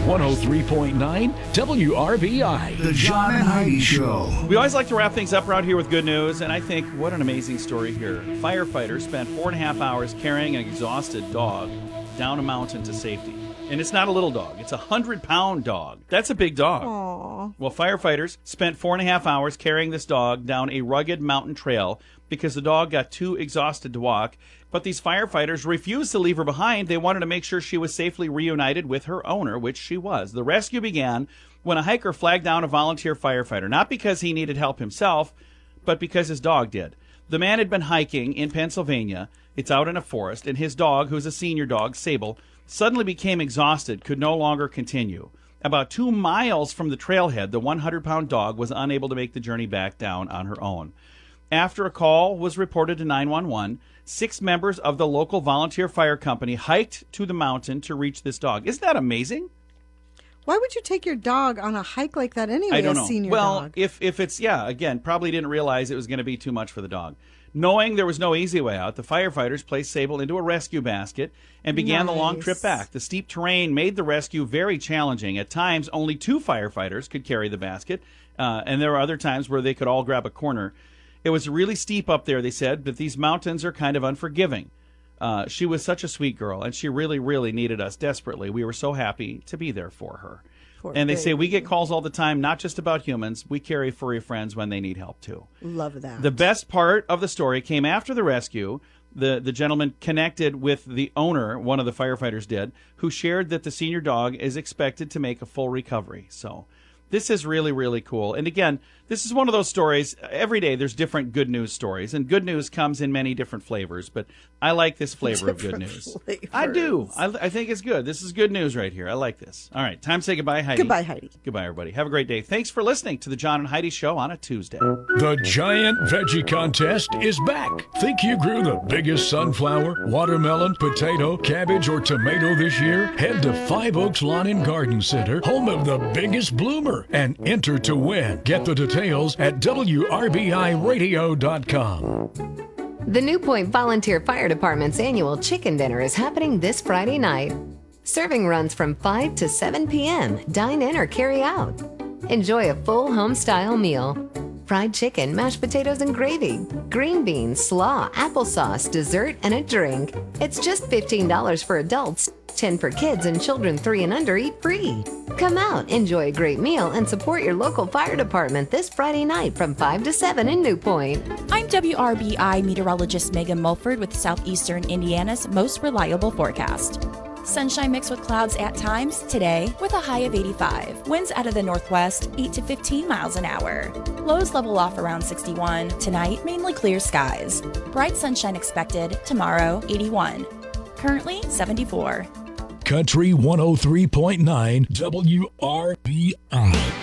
103.9 WRBI. The John and Heidi Show. We always like to wrap things up around here with good news, and I think what an amazing story here. Firefighters spent 4.5 hours carrying an exhausted dog down a mountain to safety. And it's not a little dog. It's a 100-pound dog. That's a big dog. Aww. Well, firefighters spent 4.5 hours carrying this dog down a rugged mountain trail because the dog got too exhausted to walk. But these firefighters refused to leave her behind. They wanted to make sure she was safely reunited with her owner, which she was. The rescue began when a hiker flagged down a volunteer firefighter, not because he needed help himself, but because his dog did. The man had been hiking in Pennsylvania. It's out in a forest, and his dog, who's a senior dog, Sable, suddenly became exhausted, could no longer continue. About 2 miles from the trailhead, the 100-pound dog was unable to make the journey back down on her own. After a call was reported to 911, 6 members of the local volunteer fire company hiked to the mountain to reach this dog. Isn't that amazing? Why would you take your dog on a hike like that anyway, I don't know. a senior well, dog? if it's, again, probably didn't realize it was going to be too much for the dog. Knowing there was no easy way out, the firefighters placed Sable into a rescue basket and began the long trip back. The steep terrain made the rescue very challenging. At times, only 2 firefighters could carry the basket, and there were other times where they could all grab a corner. It was really steep up there, they said, but these mountains are kind of unforgiving. She was such a sweet girl, and she really, really needed us desperately. We were so happy to be there for her. And they say we get calls all the time, not just about humans. We carry furry friends when they need help, too. Love that. The best part of the story came after the rescue. The gentleman connected with the owner, one of the firefighters did, who shared that the senior dog is expected to make a full recovery. So this is really, really cool. And again, this is one of those stories. Every day there's different good news stories, and good news comes in many different flavors. But I like this flavor of good news. Flavors. I do. I think it's good. This is good news right here. I like this. All right, time to say goodbye, Heidi. Goodbye, Heidi. Goodbye, everybody. Have a great day. Thanks for listening to the John and Heidi Show on a Tuesday. The Giant Veggie Contest is back. Think you grew the biggest sunflower, watermelon, potato, cabbage, or tomato this year? Head to Five Oaks Lawn and Garden Center, home of the biggest bloomer, and enter to win. Get the details at WRBIRadio.com. The New Point Volunteer Fire Department's annual chicken dinner is happening this Friday night. Serving runs from 5 to 7 p.m. Dine in or carry out. Enjoy a full home-style meal. Fried chicken, mashed potatoes and gravy, green beans, slaw, applesauce, dessert, and a drink. It's just $15 for adults, $10 for kids, and children 3 and under eat free. Come out, enjoy a great meal, and support your local fire department this Friday night from 5 to 7 in New Point. I'm WRBI meteorologist Megan Mulford with Southeastern Indiana's most reliable forecast. Sunshine mixed with clouds at times today with a high of 85. Winds out of the northwest 8 to 15 miles an hour. Lows level off around 61. Tonight, mainly clear skies. Bright sunshine expected tomorrow, 81. Currently 74. Country 103.9 WRBI.